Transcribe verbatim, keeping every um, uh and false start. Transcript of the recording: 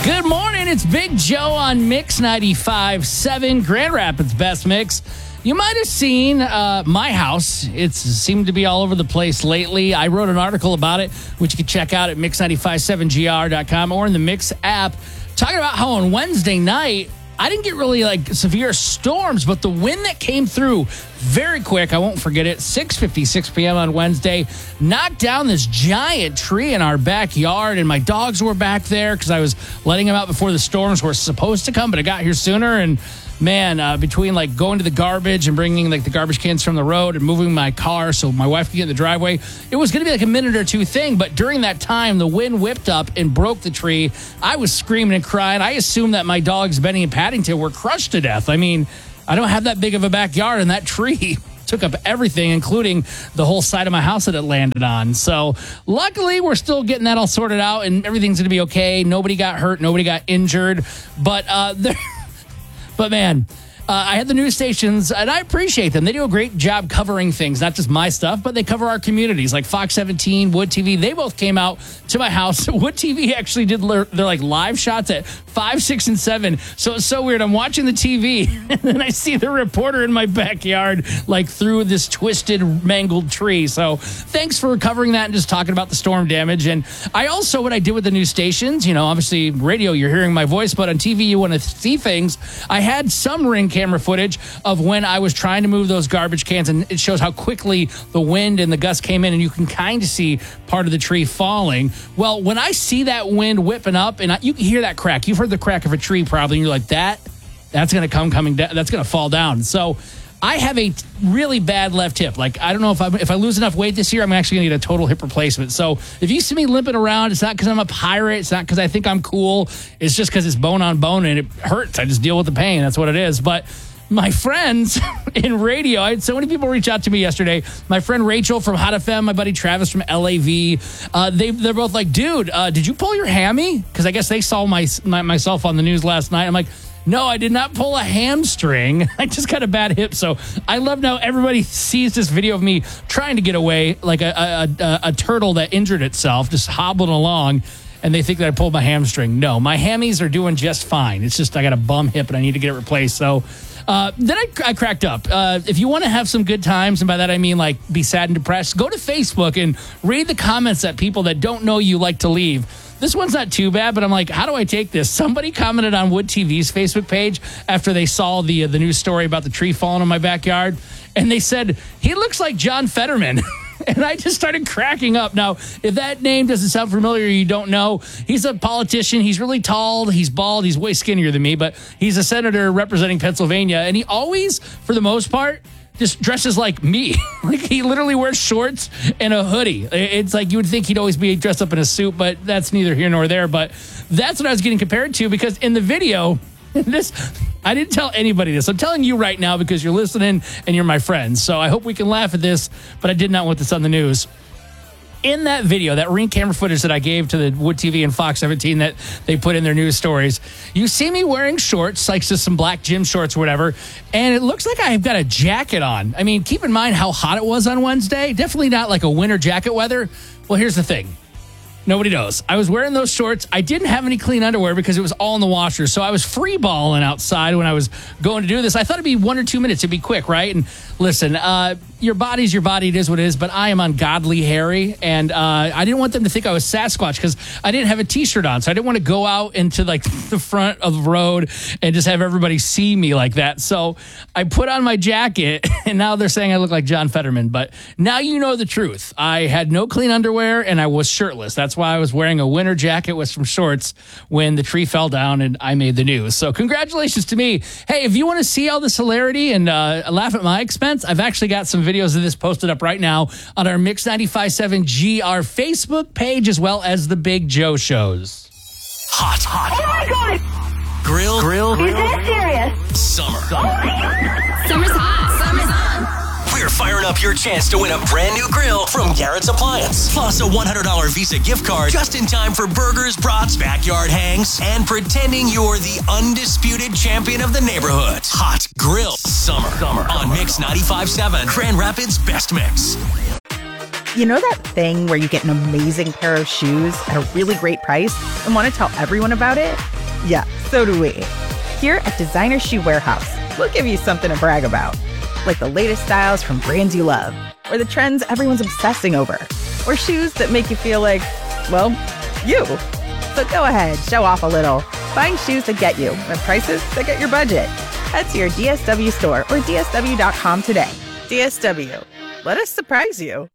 Good morning. It's Big Joe on Mix ninety-five point seven, Grand Rapids Best Mix. You might have seen uh, my house. It's seemed to be all over the place lately. I wrote an article about it, which you can check out at mix nine five seven G R dot com or in the Mix app, talking about how on Wednesday night, I didn't get really like severe storms, but the wind that came through very quick, I won't forget it, six fifty-six p.m. on Wednesday, knocked down this giant tree in our backyard, and my dogs were back there because I was letting them out before the storms were supposed to come, but it got here sooner, and man, uh, between like going to the garbage and bringing like the garbage cans from the road and moving my car so my wife could get in the driveway, it was going to be like a minute or two thing. But during that time, the wind whipped up and broke the tree. I was screaming and crying. I assumed that my dogs, Benny and Paddington, were crushed to death. I mean, I don't have that big of a backyard, and that tree took up everything, including the whole side of my house that it landed on. So luckily, we're still getting that all sorted out, and everything's going to be okay. Nobody got hurt. Nobody got injured. But uh, there... But man, uh, I had the news stations, and I appreciate them. They do a great job covering things, not just my stuff, but they cover our communities, like Fox seventeen, Wood T V. They both came out to my house. Wood T V actually did their, their like live shots at five, six, and seven. So it's so weird. I'm watching the T V, and then I see the reporter in my backyard, like through this twisted, mangled tree. So thanks for covering that and just talking about the storm damage. And I also, what I did with the news stations, you know, obviously radio, you're hearing my voice, but on T V, you want to see things. I had some ring camera footage of when I was trying to move those garbage cans, and it shows how quickly the wind and the gust came in, and you can kind of see part of the tree falling. Well, when I see that wind whipping up, and I, you can hear that crack. You've heard the crack of a tree probably, and you're like, that, that's going to come coming down. That's going to fall down. So I have a really bad left hip. Like, I don't know if I if I lose enough weight this year, I'm actually going to get a total hip replacement. So if you see me limping around, it's not because I'm a pirate. It's not because I think I'm cool. It's just because it's bone on bone and it hurts. I just deal with the pain. That's what it is. But my friends in radio, I had so many people reach out to me yesterday. My friend Rachel from Hot F M, my buddy Travis from L A V. Uh, they, they're both like, dude, uh, did you pull your hammy? Because I guess they saw my, my myself on the news last night. I'm like, no, I did not pull a hamstring. I just got a bad hip. So I love now everybody sees this video of me trying to get away like a, a, a, a turtle that injured itself, just hobbling along, and they think that I pulled my hamstring. No, my hammies are doing just fine. It's just I got a bum hip and I need to get it replaced. So uh, then I, I cracked up. Uh, if you want to have some good times, and by that I mean like be sad and depressed, go to Facebook and read the comments that people that don't know you like to leave. This one's not too bad, but I'm like, how do I take this? Somebody commented on Wood T V's Facebook page after they saw the uh, the news story about the tree falling in my backyard, and they said, he looks like John Fetterman. And I just started cracking up. Now, if that name doesn't sound familiar, you don't know, he's a politician. He's really tall. He's bald. He's way skinnier than me, but he's a senator representing Pennsylvania. And he always, for the most part, just dresses like me. Like, he literally wears shorts and a hoodie. It's like you would think he'd always be dressed up in a suit, but that's neither here nor there. But that's what I was getting compared to, because in the video, this, I didn't tell anybody this. I'm telling you right now because you're listening and you're my friends. So I hope we can laugh at this, but I did not want this on the news. In that video, that ring camera footage that I gave to the Wood T V and Fox seventeen that they put in their news stories, you see me wearing shorts, like just some black gym shorts or whatever, and it looks like I've got a jacket on. I mean, keep in mind how hot it was on Wednesday. Definitely not like a winter jacket weather. Well, here's the thing. Nobody knows. I was wearing those shorts. I didn't have any clean underwear because it was all in the washer. So I was free balling outside when I was going to do this. I thought it'd be one or two minutes. It'd be quick, right? And listen, uh, your body's your body. It is what it is. But I am ungodly hairy. And uh, I didn't want them to think I was Sasquatch because I didn't have a T-shirt on. So I didn't want to go out into like the front of the road and just have everybody see me like that. So I put on my jacket, and now they're saying I look like John Fetterman. But now you know the truth. I had no clean underwear, and I was shirtless. That's why I was wearing a winter jacket with some shorts when the tree fell down and I made the news. So congratulations to me. Hey, if you want to see all this hilarity and uh, laugh at my expense, I've actually got some videos of this posted up right now on our Mix ninety-five point seven G R Facebook page, as well as the Big Joe shows. Hot, hot. Oh my God! Grill, grill, Is that serious? summer. Oh my God! Summer's hot. Summer's on. We're firing up your chance to win a brand new grill from Garrett's Appliance. Plus a one hundred dollars Visa gift card just in time for burgers, brats, backyard hangs, and pretending you're the undisputed champion of the neighborhood. Hot Grill Summer, summer on Mix ninety-five point seven, Grand Rapids Best Mix. You know that thing where you get an amazing pair of shoes at a really great price and want to tell everyone about it? Yeah, so do we. Here at Designer Shoe Warehouse, we'll give you something to brag about, like the latest styles from brands you love, or the trends everyone's obsessing over, or shoes that make you feel like, well, you. So go ahead, show off a little. Find shoes that get you at prices that get your budget. Head to your D S W store or D S W dot com today. D S W, let us surprise you.